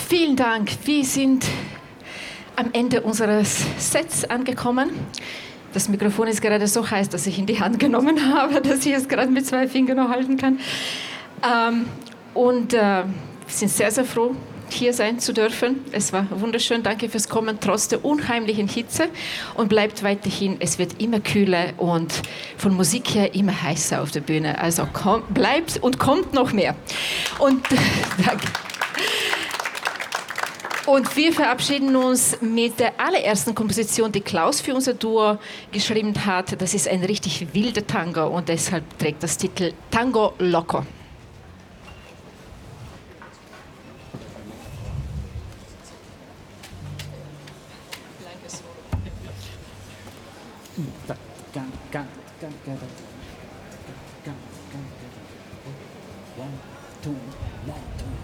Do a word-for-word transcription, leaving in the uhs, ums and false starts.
Vielen Dank. Wir sind am Ende unseres Sets angekommen. Das Mikrofon ist gerade so heiß, dass ich in die Hand genommen habe, dass ich es gerade mit zwei Fingern noch halten kann. Ähm, und äh, wir sind sehr, sehr froh, hier sein zu dürfen. Es war wunderschön. Danke fürs Kommen, trotz der unheimlichen Hitze. Und bleibt weiterhin, es wird immer kühler und von Musik her immer heißer auf der Bühne. Also kommt, bleibt und kommt noch mehr. Und danke. Und wir verabschieden uns mit der allerersten Komposition, die Klaus für unser Duo geschrieben hat. Das ist ein richtig wilder Tango und deshalb trägt das Titel Tango Loco. One, two.